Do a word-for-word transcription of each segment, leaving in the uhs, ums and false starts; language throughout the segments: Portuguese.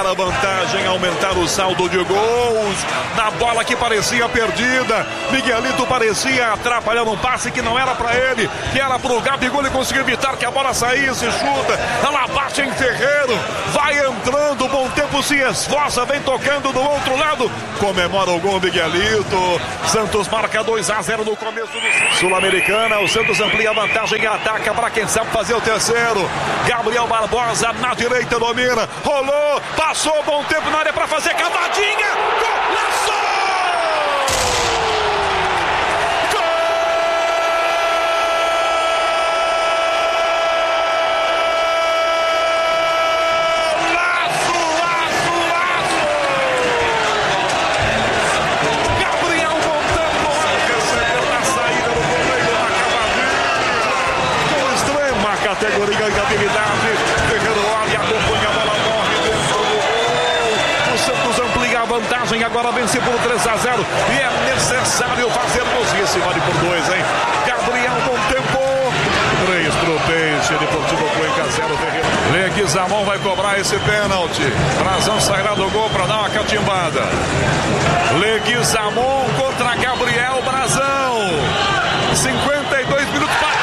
a vantagem, aumentar o saldo de gols. Na bola que parecia perdida, Miguelito parecia atrapalhando um passe que não era para ele, que era pro Gabigol, e conseguiu evitar que a bola saísse, chuta, ela bate em Ferreiro, vai entrando, Bom Tempo se esforça, vem tocando do outro lado, comemora o gol Miguelito. Santos marca dois a zero no começo do Sul-Americana. O Santos amplia a vantagem e ataca para quem sabe fazer o terceiro. Gabriel Barbosa na direita domina, rolou, passou, Bom Tempo na área para fazer cavadinha, golaço! Categoria de habilidade, Ferreiro olha, acompanha a bola, morre dentro do gol. O Santos amplia a vantagem, agora vence por três a zero e é necessário fazermos isso. Vale por dois, hein? Gabriel, Bom Tempo. três pro Peixe, Deportivo Cuenca zero, Ferreira. Leguizamon vai cobrar esse pênalti. Brazão sairá do gol para dar uma catimbada. Leguizamon contra Gabriel Brazão. cinquenta e dois minutos para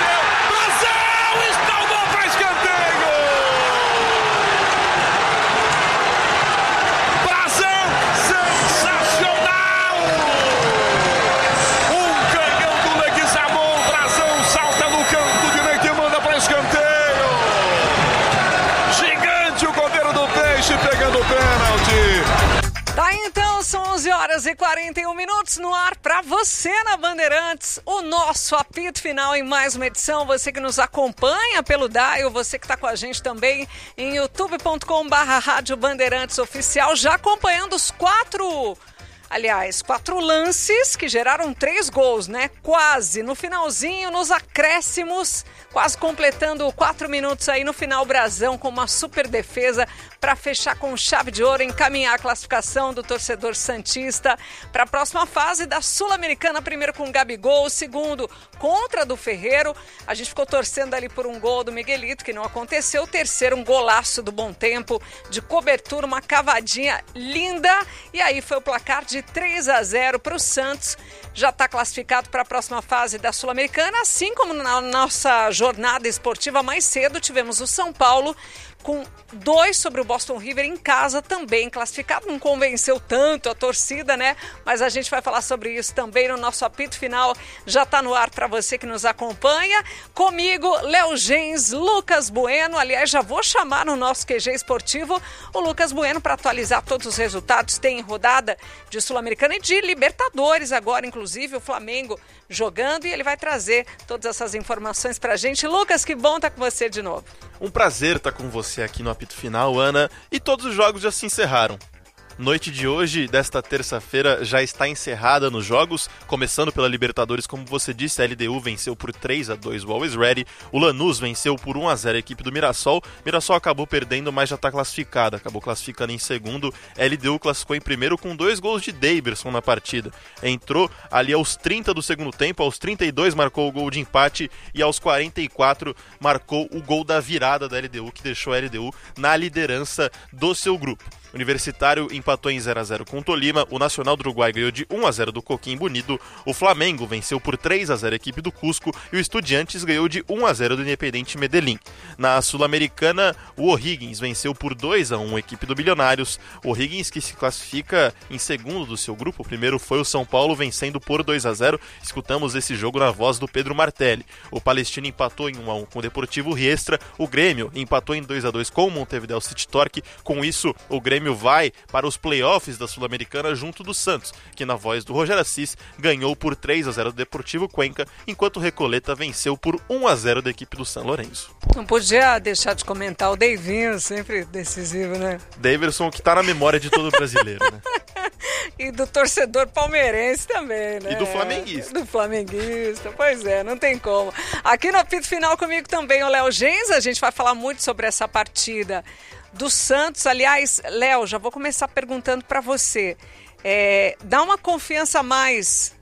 pegando o pênalti. Tá, então, são onze horas e quarenta e um minutos no ar pra você na Bandeirantes. O nosso apito final em mais uma edição. Você que nos acompanha pelo Dial, você que tá com a gente também em youtube ponto com barra Rádio Bandeirantes Oficial, já acompanhando os quatro... Aliás, quatro lances que geraram três gols, né? Quase no finalzinho, nos acréscimos, quase completando quatro minutos aí no final, Brazão com uma super defesa para fechar com chave de ouro, encaminhar a classificação do torcedor santista para a próxima fase da Sul-Americana, primeiro com o Gabigol, segundo contra do Ferreiro. A gente ficou torcendo ali por um gol do Miguelito, que não aconteceu. O terceiro, um golaço do Bom Tempo, de cobertura, uma cavadinha linda. E aí foi o placar de três a zero para o Santos. Já está classificado para a próxima fase da Sul-Americana, assim como na nossa jornada esportiva mais cedo tivemos o São Paulo com dois sobre o Boston River em casa, também classificado. Não convenceu tanto a torcida, né? Mas a gente vai falar sobre isso também no nosso apito final. Já está no ar para você que nos acompanha. Comigo, Léo Gens, Lucas Bueno. Aliás, já vou chamar no nosso Q G esportivo o Lucas Bueno para atualizar todos os resultados. Tem rodada de Sul-Americana e de Libertadores agora, inclusive o Flamengo jogando, e ele vai trazer todas essas informações pra gente. Lucas, que bom estar com você de novo. Um prazer estar com você aqui no apito final, Ana, e todos os jogos já se encerraram. Noite de hoje, desta terça-feira, já está encerrada nos jogos, começando pela Libertadores, como você disse, a L D U venceu por três a dois o Always Ready, o Lanús venceu por um a zero a equipe do Mirassol, Mirassol acabou perdendo, mas já está classificada, acabou classificando em segundo, a L D U classificou em primeiro com dois gols de Daverson na partida, entrou ali aos trinta do segundo tempo, aos trinta e dois marcou o gol de empate e aos quarenta e quatro marcou o gol da virada da L D U, que deixou a L D U na liderança do seu grupo. O Universitário empatou em zero a zero com o Tolima, o Nacional do Uruguai ganhou de um a zero do Coquimbo Unido, o Flamengo venceu por três a zero a equipe do Cusco e o Estudiantes ganhou de um a zero do Independiente Medellín. Na Sul-Americana, o O'Higgins venceu por dois a um a equipe do Bilionários, o O'Higgins que se classifica em segundo do seu grupo. O primeiro foi o São Paulo vencendo por dois a zero, escutamos esse jogo na voz do Pedro Martelli. O Palestino empatou em um a um com o Deportivo Riestra, o Grêmio empatou em dois a dois com o Montevideo City Torque. Com isso, o Grêmio vai para os playoffs da Sul-Americana junto do Santos, que na voz do Roger Assis ganhou por três a zero do Deportivo Cuenca, enquanto o Recoleta venceu por um a zero da equipe do San Lorenzo. Não podia deixar de comentar o Davinho, sempre decisivo, né? Daverson, que tá na memória de todo brasileiro, né? E do torcedor palmeirense também, né? E do flamenguista. Do flamenguista, pois é, não tem como. Aqui no apito final comigo também o Léo Gens, a gente vai falar muito sobre essa partida do Santos. Aliás, Léo, já vou começar perguntando para você. É, dá uma confiança a mais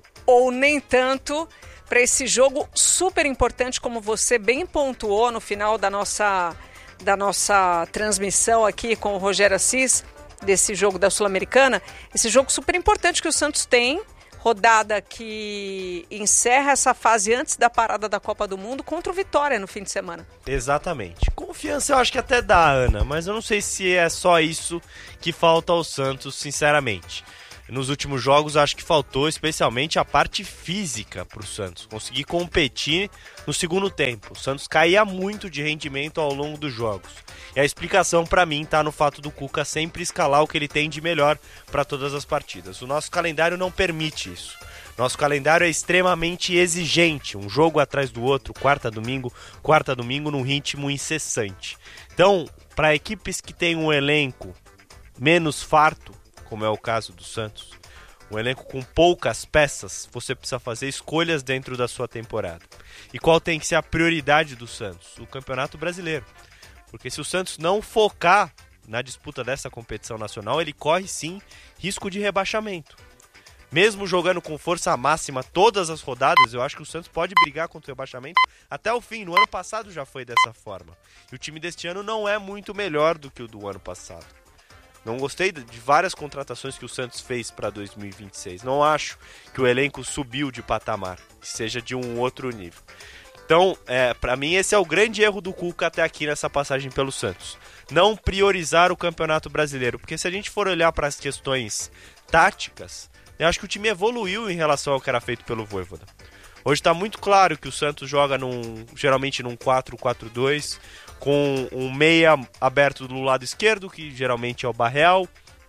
ou nem tanto para esse jogo super importante, como você bem pontuou no final da nossa, da nossa transmissão aqui com o Rogério Assis, desse jogo da Sul-Americana, esse jogo super importante que o Santos tem, rodada que encerra essa fase antes da parada da Copa do Mundo contra o Vitória no fim de semana. Exatamente. Confiança eu acho que até dá, Ana, mas eu não sei se é só isso que falta ao Santos, sinceramente. Nos últimos jogos acho que faltou especialmente a parte física para o Santos, conseguir competir no segundo tempo. O Santos caía muito de rendimento ao longo dos jogos. E a explicação para mim está no fato do Cuca sempre escalar o que ele tem de melhor para todas as partidas. O nosso calendário não permite isso. Nosso calendário é extremamente exigente, um jogo atrás do outro, quarta domingo, quarta domingo, num ritmo incessante. Então, para equipes que têm um elenco menos farto, como é o caso do Santos, um elenco com poucas peças, você precisa fazer escolhas dentro da sua temporada. E qual tem que ser a prioridade do Santos? O Campeonato Brasileiro. Porque se o Santos não focar na disputa dessa competição nacional, ele corre sim risco de rebaixamento. Mesmo jogando com força máxima todas as rodadas, eu acho que o Santos pode brigar contra o rebaixamento até o fim. No ano passado já foi dessa forma. E o time deste ano não é muito melhor do que o do ano passado. Não gostei de várias contratações que o Santos fez para dois mil e vinte e seis. Não acho que o elenco subiu de patamar, que seja de um outro nível. Então, é, para mim, esse é o grande erro do Cuca até aqui nessa passagem pelo Santos. Não priorizar o Campeonato Brasileiro. Porque se a gente for olhar para as questões táticas, eu acho que o time evoluiu em relação ao que era feito pelo Vojvoda. Hoje está muito claro que o Santos joga num, geralmente num quatro quatro dois, com um meia aberto do lado esquerdo, que geralmente é o Barreal,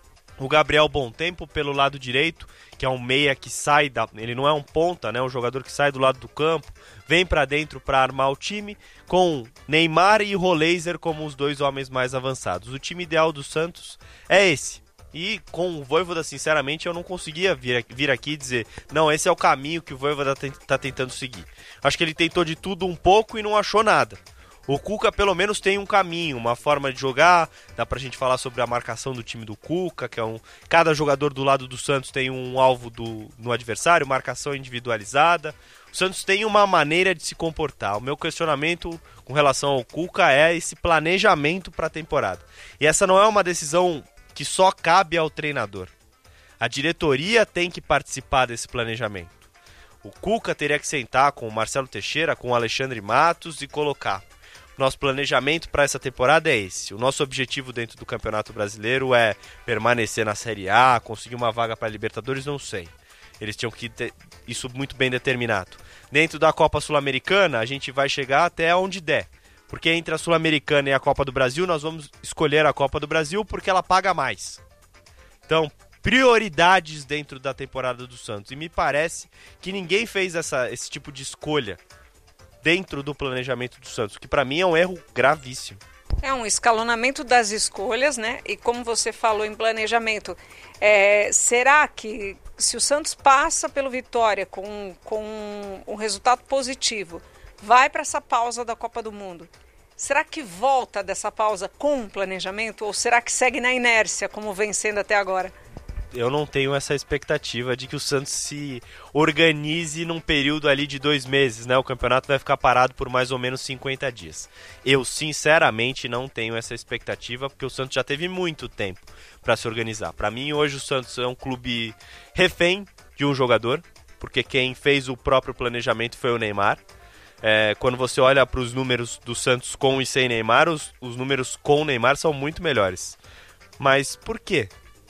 o Gabriel Bontempo pelo lado direito, que é um meia que sai, da, ele não é um ponta, né, um jogador que sai do lado do campo, vem para dentro para armar o time, com Neymar e Roleiser como os dois homens mais avançados. O time ideal do Santos é esse. E com o Vojvoda, sinceramente, eu não conseguia vir, vir aqui e dizer, não, esse é o caminho que o Vojvoda está tentando seguir. Acho que ele tentou de tudo um pouco e não achou nada. O Cuca pelo menos tem um caminho, uma forma de jogar, dá pra gente falar sobre a marcação do time do Cuca, que é um... Cada jogador do lado do Santos tem um alvo do, no adversário, marcação individualizada. O Santos tem uma maneira de se comportar. O meu questionamento com relação ao Cuca é esse planejamento para a temporada. E essa não é uma decisão que só cabe ao treinador. A diretoria tem que participar desse planejamento. O Cuca teria que sentar com o Marcelo Teixeira, com o Alexandre Matos e colocar: nosso planejamento para essa temporada é esse. O nosso objetivo dentro do Campeonato Brasileiro é permanecer na Série A, conseguir uma vaga para a Libertadores, não sei. Eles tinham que ter isso muito bem determinado. Dentro da Copa Sul-Americana, a gente vai chegar até onde der. Porque entre a Sul-Americana e a Copa do Brasil, nós vamos escolher a Copa do Brasil porque ela paga mais. Então, prioridades dentro da temporada do Santos. E me parece que ninguém fez essa, esse tipo de escolha dentro do planejamento do Santos, que para mim é um erro gravíssimo. É um escalonamento das escolhas, né? E como você falou em planejamento, é, será que se o Santos passa pelo Vitória com, com um resultado positivo, vai para essa pausa da Copa do Mundo, será que volta dessa pausa com um planejamento ou será que segue na inércia como vem sendo até agora? Eu não tenho essa expectativa de que o Santos se organize num período ali de dois meses, né? O campeonato vai ficar parado por mais ou menos cinquenta dias. Eu, sinceramente, não tenho essa expectativa, porque o Santos já teve muito tempo para se organizar. Para mim, hoje o Santos é um clube refém de um jogador, porque quem fez o próprio planejamento foi o Neymar. É, quando você olha para os números do Santos com e sem Neymar, os, os números com Neymar são muito melhores. Mas por quê?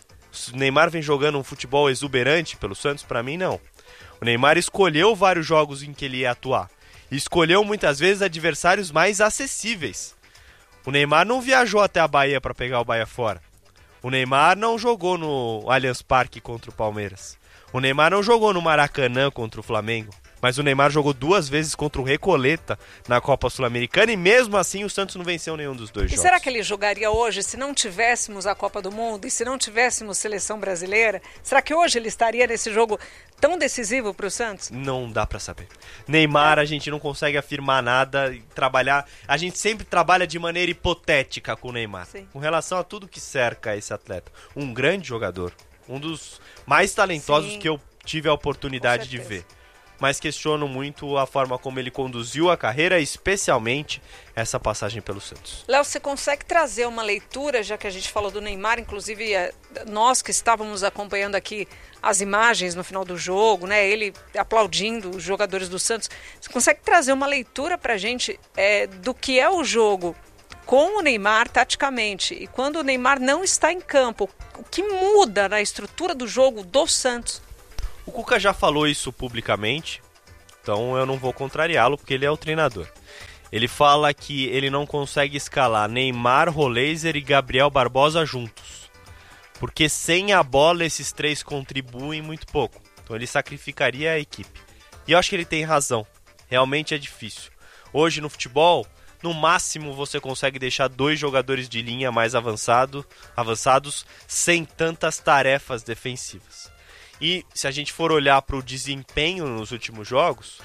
O Neymar vem jogando um futebol exuberante pelo Santos? Para mim, não. O Neymar escolheu vários jogos em que ele ia atuar. E escolheu muitas vezes adversários mais acessíveis. O Neymar não viajou até a Bahia para pegar o Bahia fora. O Neymar não jogou no Allianz Parque contra o Palmeiras. O Neymar não jogou no Maracanã contra o Flamengo. Mas o Neymar jogou duas vezes contra o Recoleta na Copa Sul-Americana e mesmo assim o Santos não venceu nenhum dos dois e jogos. E será que ele jogaria hoje se não tivéssemos a Copa do Mundo e se não tivéssemos seleção brasileira? Será que hoje ele estaria nesse jogo tão decisivo para o Santos? Não dá para saber. Neymar, a gente não consegue afirmar nada e trabalhar. A gente sempre trabalha de maneira hipotética com o Neymar. Sim. Com relação a tudo que cerca esse atleta. Um grande jogador. Um dos mais talentosos Sim. que eu tive a oportunidade de ver. mas questiono muito a forma como ele conduziu a carreira, especialmente essa passagem pelo Santos. Léo, você consegue trazer uma leitura, já que a gente falou do Neymar, inclusive nós que estávamos acompanhando aqui as imagens no final do jogo, né, ele aplaudindo os jogadores do Santos, você consegue trazer uma leitura pra gente é, do que é o jogo com o Neymar taticamente e quando o Neymar não está em campo, o que muda na estrutura do jogo do Santos? O Cuca já falou isso publicamente, então eu não vou contrariá-lo porque ele é o treinador. Ele fala que ele não consegue escalar Neymar, Roleiser e Gabriel Barbosa juntos, porque sem a bola esses três contribuem muito pouco, então ele sacrificaria a equipe. E eu acho que ele tem razão, realmente é difícil. Hoje no futebol, no máximo você consegue deixar dois jogadores de linha mais avançado, avançados sem tantas tarefas defensivas. E se a gente for olhar para o desempenho nos últimos jogos,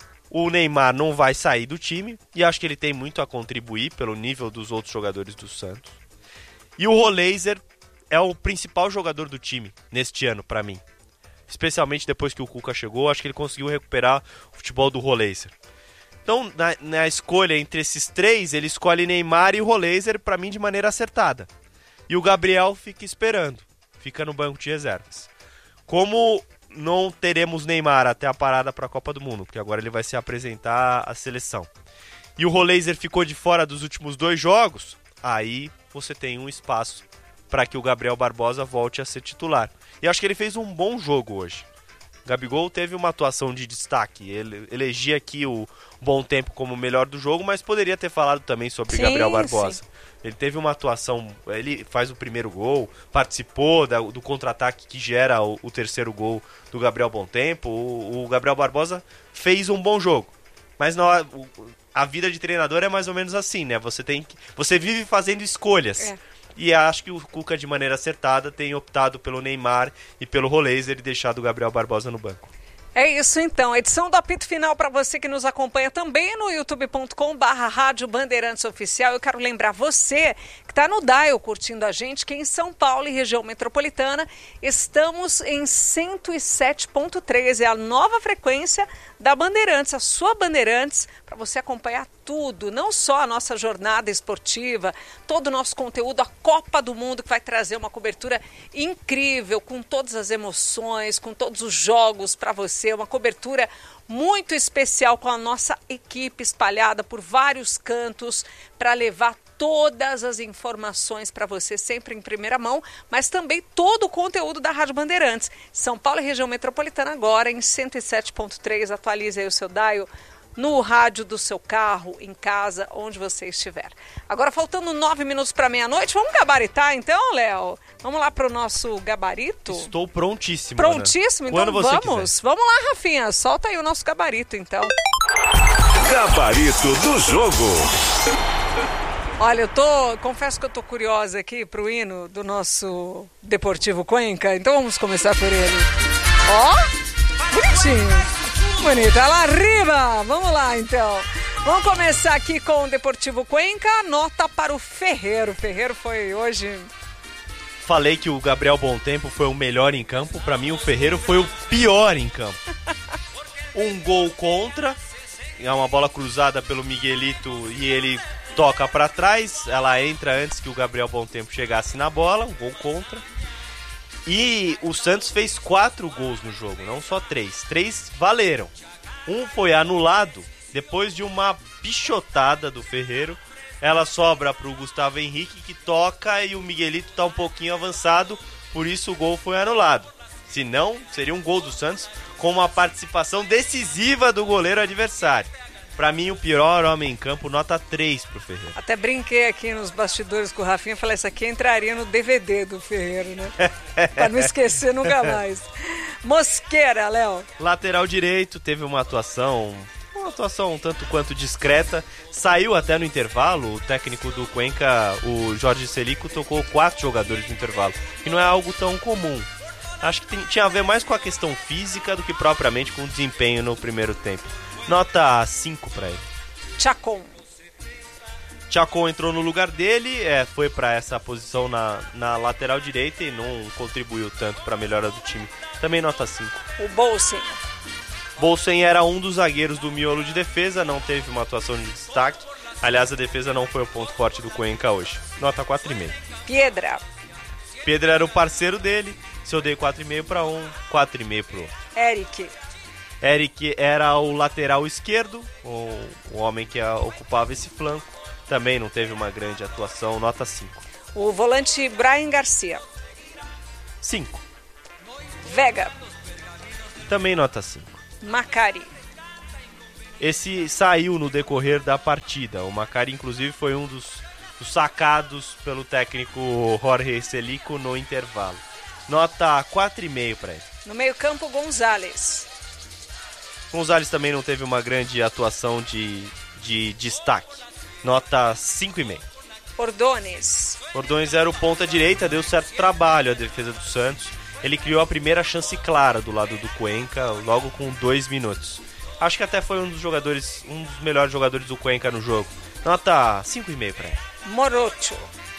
o Neymar não vai sair do time e acho que ele tem muito a contribuir pelo nível dos outros jogadores do Santos. E o Roleiser é o principal jogador do time neste ano para mim. Especialmente depois que o Cuca chegou, acho que ele conseguiu recuperar o futebol do Roleiser. Então, na, na escolha entre esses três, ele escolhe Neymar e Roleiser, para mim, de maneira acertada. E o Gabriel fica esperando, fica no banco de reservas. Como não teremos Neymar até a parada para a Copa do Mundo, porque agora ele vai se apresentar à seleção, e o Roleiser ficou de fora dos últimos dois jogos, aí você tem um espaço para que o Gabriel Barbosa volte a ser titular. E acho que ele fez um bom jogo hoje. Gabigol teve uma atuação de destaque, ele elegia aqui o Bom Tempo como o melhor do jogo, mas poderia ter falado também sobre sim, Gabriel Barbosa. Sim. Ele teve uma atuação, ele faz o primeiro gol, participou da, do contra-ataque que gera o, o terceiro gol do Gabriel Bom Tempo. O, o Gabriel Barbosa fez um bom jogo, mas não, a vida de treinador é mais ou menos assim, né? Você, tem, você vive fazendo escolhas. É. E acho que o Cuca, de maneira acertada, tem optado pelo Neymar e pelo Roleiser e deixado o Gabriel Barbosa no banco. É isso então, edição do apito final para você que nos acompanha também no youtube ponto com barra Rádio Bandeirantes Oficial. Eu quero lembrar você que está no Dial curtindo a gente, que em São Paulo e região metropolitana estamos em cento e sete ponto três, é a nova frequência da Bandeirantes, a sua Bandeirantes, para você acompanhar tudo, não só a nossa jornada esportiva, todo o nosso conteúdo, a Copa do Mundo, que vai trazer uma cobertura incrível, com todas as emoções, com todos os jogos para você, uma cobertura muito especial com a nossa equipe espalhada por vários cantos para levar todas as informações para você sempre em primeira mão, mas também todo o conteúdo da Rádio Bandeirantes. São Paulo e região metropolitana agora em cento e sete ponto três, atualize aí o seu dial no rádio do seu carro, em casa, onde você estiver. Agora faltando nove minutos para meia-noite, vamos gabaritar então, Léo? Vamos lá para o nosso gabarito? Estou prontíssimo. Prontíssimo? Ana. Então Quando vamos. Vamos lá, Rafinha, solta aí o nosso gabarito então. Gabarito do jogo. Olha, eu tô, confesso que eu tô curiosa aqui pro hino do nosso Deportivo Cuenca, então vamos começar por ele. Ó, bonitinho. Bonita, lá arriba! Vamos lá, então. Vamos começar aqui com o Deportivo Cuenca. Nota para o Ferreiro. O Ferreiro foi hoje... Falei que o Gabriel Bom Tempo foi o melhor em campo. Para mim, o Ferreiro foi o pior em campo. Um gol contra. É uma bola cruzada pelo Miguelito e ele toca para trás. Ela entra antes que o Gabriel Bom Tempo chegasse na bola. Um gol contra. E o Santos fez quatro gols no jogo, não só três. Três valeram. Um foi anulado depois de uma pichotada do Ferreiro. Ela sobra para o Gustavo Henrique, que toca, e o Miguelito está um pouquinho avançado, por isso o gol foi anulado. Se não, seria um gol do Santos com uma participação decisiva do goleiro adversário. Pra mim, o pior homem em campo, nota três pro Ferreiro. Até brinquei aqui nos bastidores com o Rafinha, falei, isso aqui entraria no D V D do Ferreiro, né? Pra não esquecer nunca mais. Mosqueira, Léo. Lateral direito, teve uma atuação, uma atuação um tanto quanto discreta. Saiu até no intervalo, o técnico do Cuenca, o Jorge Celico, tocou quatro jogadores no intervalo, que não é algo tão comum. Acho que tem, tinha a ver mais com a questão física do que propriamente com o desempenho no primeiro tempo. Nota cinco para ele. Chacon. Chacon entrou no lugar dele, é, foi para essa posição na, na lateral direita e não contribuiu tanto para a melhora do time. Também nota cinco. O Bolsinho. Bolsen era um dos zagueiros do miolo de defesa, não teve uma atuação de destaque. Aliás, a defesa não foi o ponto forte do Cuenca hoje. Nota quatro e meio. Piedra. Piedra era o parceiro dele, se eu dei quatro e meio para um, quatro e meio para o outro. Eric. Eric era o lateral esquerdo, o, o homem que a, ocupava esse flanco. Também não teve uma grande atuação, nota cinco. O volante Brian Garcia. cinco. Vega. Também nota cinco. Macari. Esse saiu no decorrer da partida. O Macari, inclusive, foi um dos, dos sacados pelo técnico Jorge Celico no intervalo. Nota quatro e meio para ele. No meio-campo, Gonzalez. Gonzalez também não teve uma grande atuação de, de destaque. Nota cinco e meio. Ordones. Ordones era o ponta-direita, deu certo trabalho a defesa do Santos. Ele criou a primeira chance clara do lado do Cuenca, logo com dois minutos. Acho que até foi um dos jogadores, um dos melhores jogadores do Cuenca no jogo. Nota cinco e meio para ele. Morocho.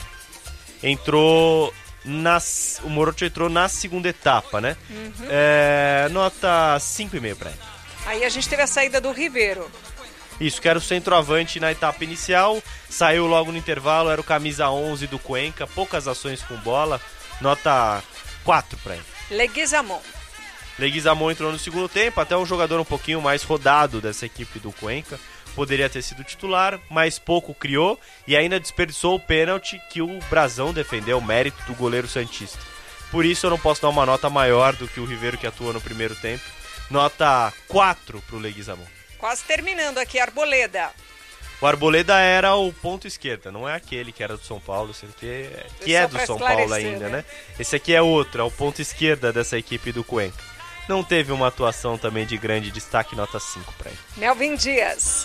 Entrou nas, o Morocho entrou na segunda etapa, né? Uhum. É, nota cinco e meio para ele. Aí a gente teve a saída do Ribeiro. Isso, que era o centroavante na etapa inicial, saiu logo no intervalo, era o camisa onze do Cuenca, poucas ações com bola, nota quatro para ele. Leguizamon. Leguizamon entrou no segundo tempo, até um jogador um pouquinho mais rodado dessa equipe do Cuenca, poderia ter sido titular, mas pouco criou e ainda desperdiçou o pênalti que o Brazão defendeu, o mérito do goleiro santista. Por isso eu não posso dar uma nota maior do que o Ribeiro que atua no primeiro tempo, nota quatro para o Leguizamon. Quase terminando aqui, Arboleda. O Arboleda era o ponto esquerda, não é aquele que era do São Paulo, esse aqui é, que é do São Paulo ainda, né? né? Esse aqui é outro, é o ponto esquerda dessa equipe do Cuenca. Não teve uma atuação também de grande destaque, nota cinco para ele. Melvin Dias.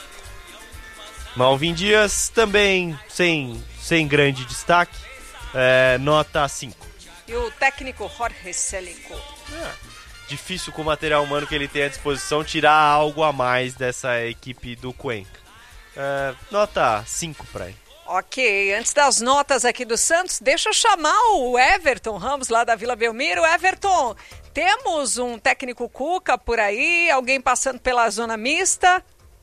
Melvin Dias também sem, sem grande destaque, é, nota cinco. E o técnico Jorge Celico. É, difícil com o material humano que ele tem à disposição tirar algo a mais dessa equipe do Cuenca. É, nota cinco para ele. Ok, antes das notas aqui do Santos, deixa eu chamar o Everton Ramos lá da Vila Belmiro. Everton, temos um técnico Cuca por aí, alguém passando pela zona mista?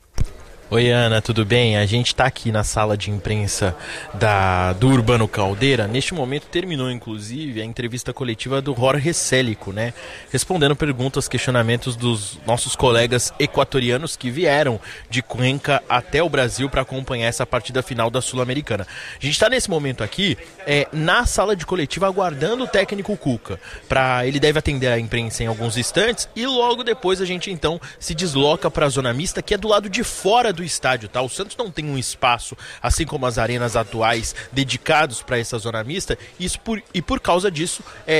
Oi Ana, tudo bem? A gente está aqui na sala de imprensa da, do Urbano Caldeira. Neste momento terminou inclusive a entrevista coletiva do Jorge Celico, né? Respondendo perguntas, questionamentos dos nossos colegas equatorianos que vieram de Cuenca até o Brasil para acompanhar essa partida final da Sul-Americana. A gente está nesse momento aqui é, na sala de coletiva aguardando o técnico Cuca. Pra, ele deve atender a imprensa em alguns instantes e logo depois a gente então se desloca para a zona mista, que é do lado de fora do estádio, tá? O Santos não tem um espaço, assim como as arenas atuais, dedicados para essa zona mista, isso por, e por causa disso,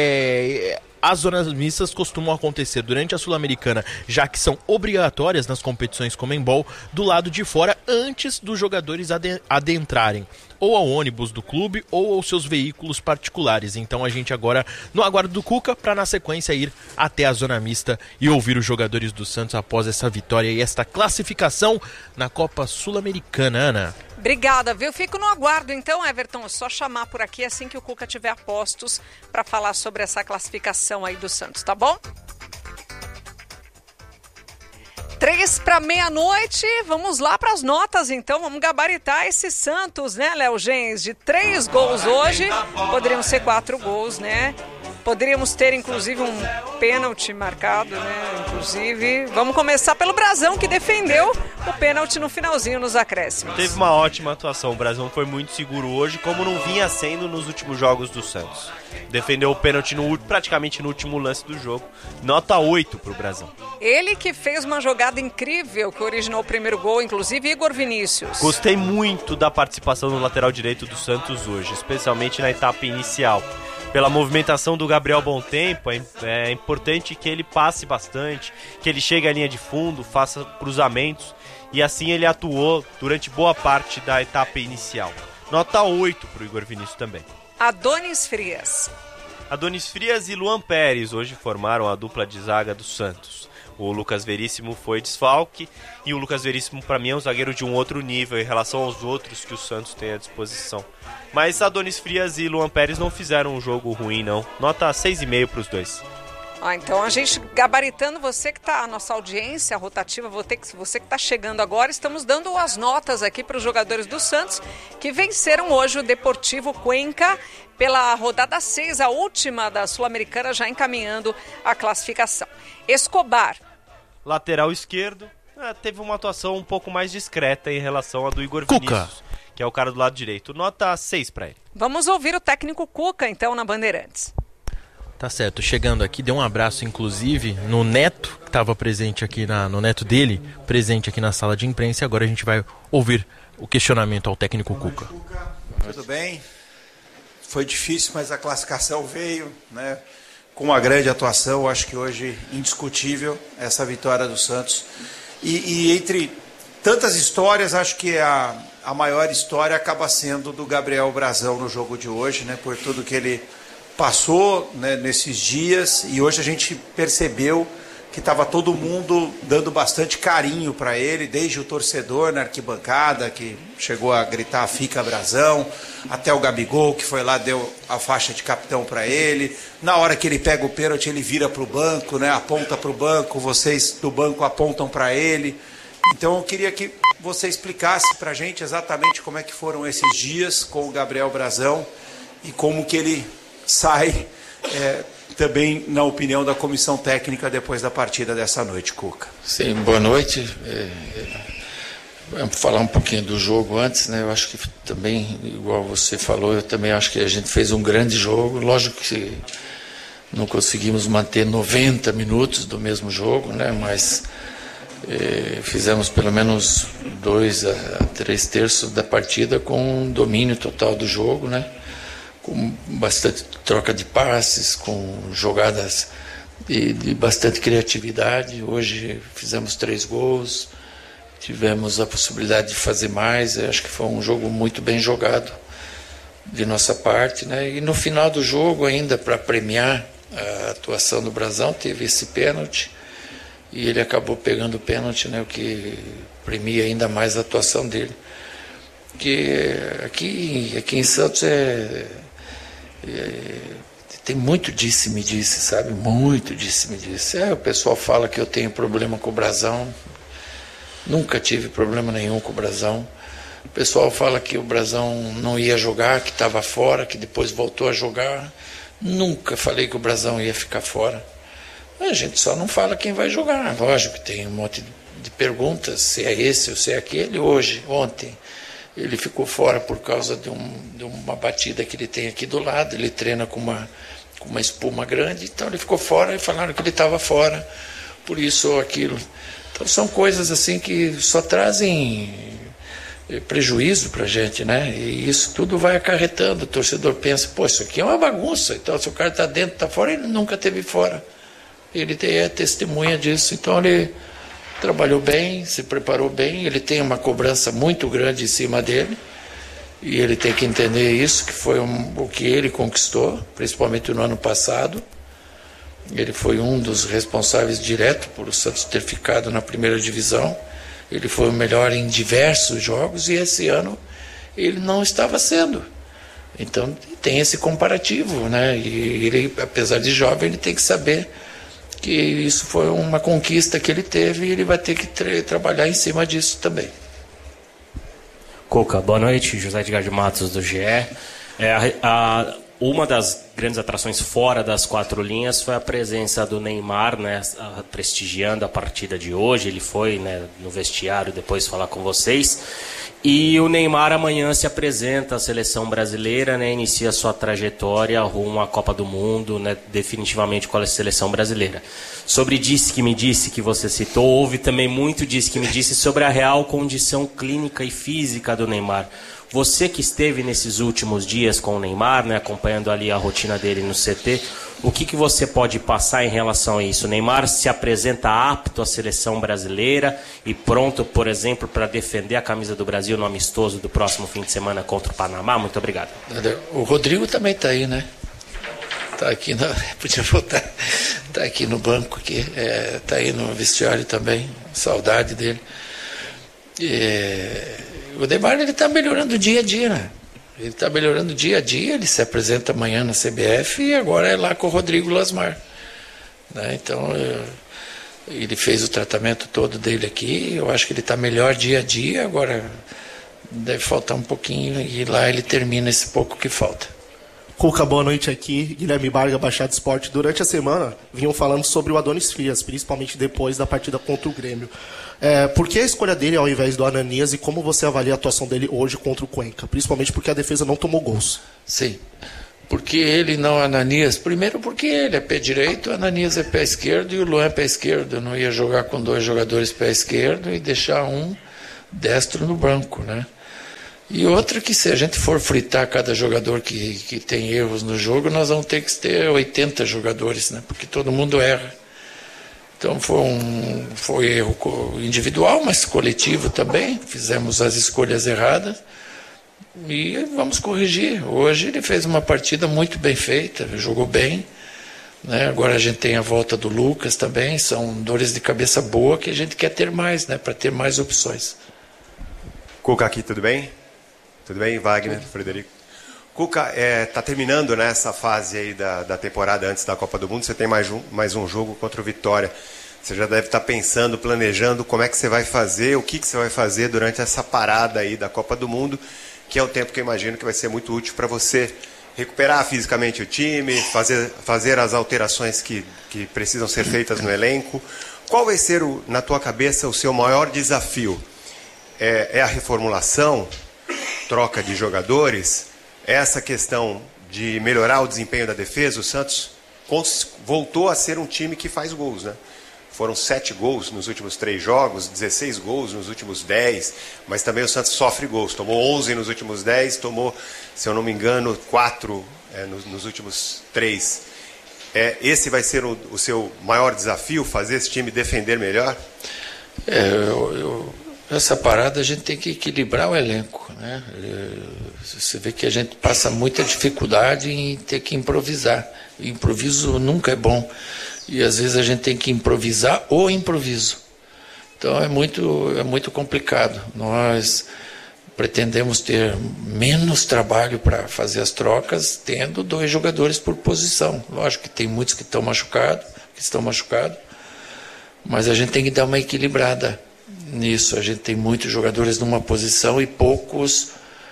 é, as zonas mistas costumam acontecer durante a Sul-Americana, já que são obrigatórias nas competições Conmebol, do lado de fora, antes dos jogadores adentrarem ou ao ônibus do clube ou aos seus veículos particulares. Então a gente agora no aguardo do Cuca para na sequência ir até a zona mista e ouvir os jogadores do Santos após essa vitória e esta classificação na Copa Sul-Americana, Ana. Obrigada, viu? Fico no aguardo então, Everton, é só chamar por aqui assim que o Cuca tiver a postos para falar sobre essa classificação aí do Santos, tá bom? Três para meia-noite, vamos lá para as notas então, vamos gabaritar esse Santos, né, Léo Gens? De três gols hoje, poderiam ser quatro gols, né? Poderíamos ter inclusive um pênalti marcado, né? Inclusive, vamos começar pelo Brazão, que defendeu o pênalti no finalzinho nos acréscimos. Teve uma ótima atuação, o Brazão foi muito seguro hoje, como não vinha sendo nos últimos jogos do Santos. Defendeu o pênalti no, praticamente no último lance do jogo. Nota oito pro Brazão. Ele que fez uma jogada incrível, que originou o primeiro gol, inclusive Igor Vinícius. Gostei muito da participação no lateral direito do Santos hoje, especialmente na etapa inicial. Pela movimentação do Gabriel Bontempo, é importante que ele passe bastante, que ele chegue à linha de fundo, faça cruzamentos, e assim ele atuou durante boa parte da etapa inicial. Nota oito pro Igor Vinícius também. Adonis Frias. Adonis Frias e Luan Pérez hoje formaram a dupla de zaga do Santos. O Lucas Veríssimo foi desfalque e o Lucas Veríssimo para mim é um zagueiro de um outro nível em relação aos outros que o Santos tem à disposição. Mas Adonis Frias e Luan Pérez não fizeram um jogo ruim não. Nota seis e meio para os dois. Ah, então a gente, gabaritando você que está, a nossa audiência rotativa, você que está chegando agora, estamos dando as notas aqui para os jogadores do Santos, que venceram hoje o Deportivo Cuenca pela rodada seis, a última da Sul-Americana, já encaminhando a classificação. Escobar. Lateral esquerdo, é, teve uma atuação um pouco mais discreta em relação à do Igor Cuca. Vinícius, que é o cara do lado direito. Nota seis para ele. Vamos ouvir o técnico Cuca, então, na Bandeirantes. Tá certo, chegando aqui, deu um abraço inclusive no neto, que estava presente aqui, na, no neto dele, presente aqui na sala de imprensa, e agora a gente vai ouvir o questionamento ao técnico Cuca. Tudo bem? Foi difícil, mas a classificação veio, né? Com uma grande atuação, acho que hoje indiscutível essa vitória do Santos. E, e entre tantas histórias, acho que a, a maior história acaba sendo do Gabriel Brazão no jogo de hoje, né? Por tudo que ele passou, né, nesses dias, e hoje a gente percebeu que estava todo mundo dando bastante carinho para ele, desde o torcedor na arquibancada, que chegou a gritar "Fica Brazão", até o Gabigol, que foi lá, deu a faixa de capitão para ele. Na hora que ele pega o pênalti, ele vira para o banco, né, aponta para o banco, vocês do banco apontam para ele. Então eu queria que você explicasse para a gente exatamente como é que foram esses dias com o Gabriel Brazão e como que ele sai, é, também na opinião da comissão técnica depois da partida dessa noite, Cuca. Sim, boa noite. É, é, vamos falar um pouquinho do jogo antes, né? Eu acho que também, igual você falou, eu também acho que a gente fez um grande jogo. Lógico que não conseguimos manter noventa minutos do mesmo jogo, né? Mas é, fizemos pelo menos dois a três terços da partida com um domínio total do jogo, né? Com bastante troca de passes, com jogadas de, de bastante criatividade. Hoje fizemos três gols, tivemos a possibilidade de fazer mais. Eu acho que foi um jogo muito bem jogado de nossa parte, né? E no final do jogo, ainda para premiar a atuação do Brazão, teve esse pênalti e ele acabou pegando o pênalti, né? O que premia ainda mais a atuação dele. Porque aqui, aqui em Santos é É, tem muito disse-me disse, sabe? Muito disse-me disse. É, o pessoal fala que eu tenho problema com o Brazão. Nunca tive problema nenhum com o Brazão. O pessoal fala que o Brazão não ia jogar, que estava fora, que depois voltou a jogar. Nunca falei que o Brazão ia ficar fora. A gente só não fala quem vai jogar. Lógico que tem um monte de perguntas, se é esse ou se é aquele. Hoje, ontem, ele ficou fora por causa de, um, de uma batida que ele tem aqui do lado. Ele treina com uma, com uma espuma grande, então ele ficou fora e falaram que ele estava fora, por isso ou aquilo. Então são coisas assim que só trazem prejuízo para a gente, né? E isso tudo vai acarretando. O torcedor pensa, pô, isso aqui é uma bagunça. Então se o cara está dentro, está fora, ele nunca esteve fora. Ele é testemunha disso. Então ele trabalhou bem, se preparou bem, ele tem uma cobrança muito grande em cima dele, e ele tem que entender isso, que foi um, o que ele conquistou, principalmente no ano passado. Ele foi um dos responsáveis direto por o Santos ter ficado na primeira divisão. Ele foi o melhor em diversos jogos, e esse ano ele não estava sendo. Então tem esse comparativo, né? E ele, apesar de jovem, ele tem que saber que isso foi uma conquista que ele teve, e ele vai ter que tra- trabalhar em cima disso também. Cuca, boa noite. José Edgar de Matos, do G E. É, a, a, uma das grandes atrações fora das quatro linhas foi a presença do Neymar, né, prestigiando a partida de hoje. Ele foi, né, no vestiário depois falar com vocês. E o Neymar amanhã se apresenta à seleção brasileira, né, inicia sua trajetória rumo à Copa do Mundo, né, definitivamente com a seleção brasileira. Sobre Disse que Me Disse, que você citou, houve também muito Disse que Me Disse sobre a real condição clínica e física do Neymar. Você que esteve nesses últimos dias com o Neymar, né, acompanhando ali a rotina dele no C T, o que, que você pode passar em relação a isso? O Neymar se apresenta apto à seleção brasileira e pronto, por exemplo, para defender a camisa do Brasil no amistoso do próximo fim de semana contra o Panamá? Muito obrigado. O Rodrigo também está aí, né? Está aqui, na... podia voltar. Está aqui no banco, aqui. É, tá aí no vestiário também. Saudade dele. É... O Neymar, ele está melhorando dia a dia, né? Ele está melhorando dia a dia, ele se apresenta amanhã na C B F e agora é lá com o Rodrigo Lasmar. né? Então, eu, ele fez o tratamento todo dele aqui, eu acho que ele está melhor dia a dia, agora deve faltar um pouquinho e lá ele termina esse pouco que falta. Cuca, boa noite aqui. Guilherme Barga, Baixada Esporte. Durante a semana, vinham falando sobre o Adonis Frias, principalmente depois da partida contra o Grêmio. É, por que a escolha dele ao invés do Ananias e como você avalia a atuação dele hoje contra o Cuenca? Principalmente porque a defesa não tomou gols. Sim. Porque ele não Ananias? Primeiro porque ele é pé direito, o Ananias é pé esquerdo e o Luan é pé esquerdo. Eu não ia jogar com dois jogadores pé esquerdo e deixar um destro no banco, né? E outra que se a gente for fritar cada jogador que, que tem erros no jogo, nós vamos ter que ter oitenta jogadores, né? Porque todo mundo erra. Então foi um foi erro individual, mas coletivo também. Fizemos as escolhas erradas e vamos corrigir. Hoje ele fez uma partida muito bem feita, jogou bem, né? Agora a gente tem a volta do Lucas também, são dores de cabeça boa que a gente quer ter mais, né? Para ter mais opções. Cuca aqui, tudo bem? Tudo bem, Wagner, Frederico? Cuca, está é, tá terminando, né, essa fase aí da, da temporada antes da Copa do Mundo. Você tem mais um, mais um jogo contra o Vitória. Você já deve estar tá pensando, planejando como é que você vai fazer, o que, que você vai fazer durante essa parada aí da Copa do Mundo, que é um tempo que eu imagino que vai ser muito útil para você recuperar fisicamente o time, fazer, fazer as alterações que, que precisam ser feitas no elenco. Qual vai ser, o, na tua cabeça, o seu maior desafio? É, é a reformulação? Troca de jogadores, essa questão de melhorar o desempenho da defesa? O Santos voltou a ser um time que faz gols, né? Foram sete gols nos últimos três jogos, dezesseis gols nos últimos dez, mas também o Santos sofre gols. Tomou onze nos últimos dez, tomou, se eu não me engano, quatro é, nos, nos últimos três. É, esse vai ser o, o seu maior desafio, fazer esse time defender melhor? É, eu... eu... Essa parada a gente tem que equilibrar o elenco, né? Você vê que a gente passa muita dificuldade em ter que improvisar. Improviso nunca é bom. E às vezes a gente tem que improvisar o improviso. Então é muito, é muito complicado. Nós pretendemos ter menos trabalho para fazer as trocas, tendo dois jogadores por posição. Lógico que tem muitos que estão machucados, que estão machucados, mas a gente tem que dar uma equilibrada nisso. A gente tem muitos jogadores numa posição e poucos,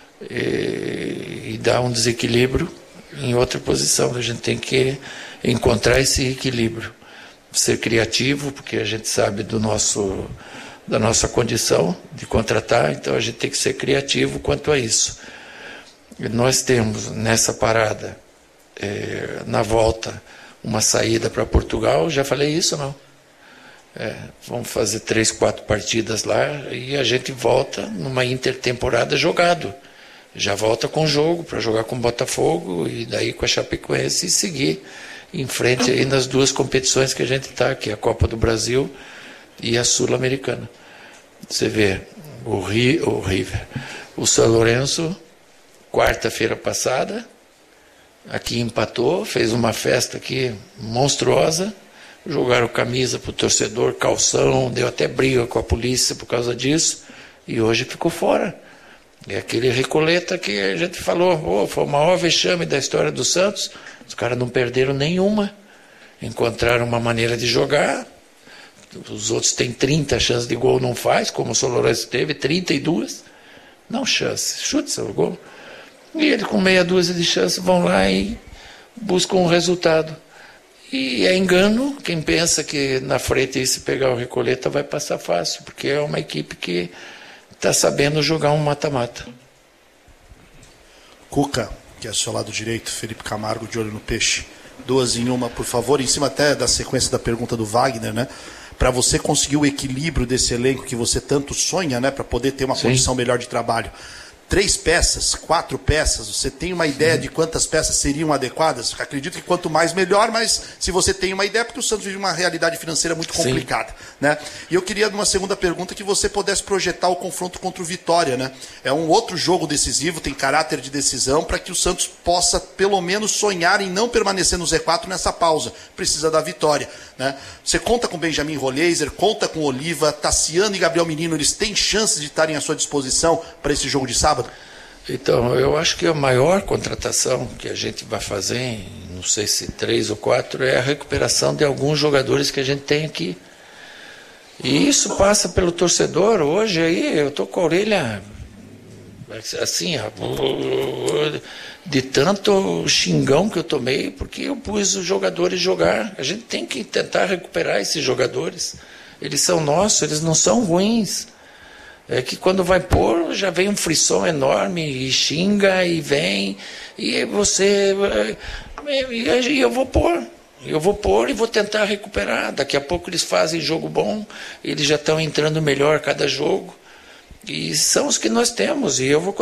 e, e dá um desequilíbrio em outra posição. A gente tem que encontrar esse equilíbrio, ser criativo, porque a gente sabe do nosso, da nossa condição de contratar, então a gente tem que ser criativo quanto a isso. E nós temos nessa parada, é, na volta, uma saída para Portugal. Já falei isso, não? É, vamos fazer três, quatro partidas lá e a gente volta numa intertemporada jogado. Já volta com jogo para jogar com o Botafogo e daí com a Chapecoense e seguir em frente aí nas duas competições que a gente está, que é a Copa do Brasil e a Sul-Americana. Você vê o, Ri, o River, o São Lourenço, quarta-feira passada, aqui empatou, fez uma festa aqui monstruosa. Jogaram camisa para o torcedor, calção, deu até briga com a polícia por causa disso, e hoje ficou fora. É aquele Recoleta que a gente falou, oh, foi o maior vexame da história do Santos. Os caras não perderam nenhuma, encontraram uma maneira de jogar. Os outros têm trinta chances de gol, não faz, como o São Lourenço teve, trinta e duas. Não chance, chute seu gol. E ele com meia dúzia de chances vão lá e buscam um resultado. E é engano quem pensa que na frente, se pegar o Recoleta, vai passar fácil, porque é uma equipe que está sabendo jogar um mata-mata. Cuca, que é do seu lado direito, Felipe Camargo, de olho no peixe. Duas em uma, por favor, em cima até da sequência da pergunta do Wagner, né? Para você conseguir o equilíbrio desse elenco que você tanto sonha, né? Para poder ter uma Sim. condição melhor de trabalho. Três peças, quatro peças, você tem uma ideia de quantas peças seriam adequadas? Acredito que quanto mais melhor, mas se você tem uma ideia, porque o Santos vive uma realidade financeira muito complicada, né? E eu queria, numa segunda pergunta, que você pudesse projetar o confronto contra o Vitória, né? É um outro jogo decisivo, tem caráter de decisão, para que o Santos possa, pelo menos, sonhar em não permanecer no Z quatro nessa pausa. Precisa da vitória, né? Você conta com Benjamin Roleiser, conta com Oliva, Tassiano e Gabriel Menino, eles têm chances de estarem à sua disposição para esse jogo de sábado? Então, eu acho que a maior contratação que a gente vai fazer em não sei se três ou quatro, é a recuperação de alguns jogadores que a gente tem aqui. E isso passa pelo torcedor. Hoje aí eu tô com a orelha assim, de tanto xingão que eu tomei, porque eu pus os jogadores jogar. A gente tem que tentar recuperar esses jogadores. Eles são nossos, eles não são ruins. É que quando vai pôr, já vem um frisson enorme, e xinga, e vem, e você... E eu vou pôr. Eu vou pôr e vou tentar recuperar. Daqui a pouco eles fazem jogo bom, eles já estão entrando melhor cada jogo. E são os que nós temos, e eu vou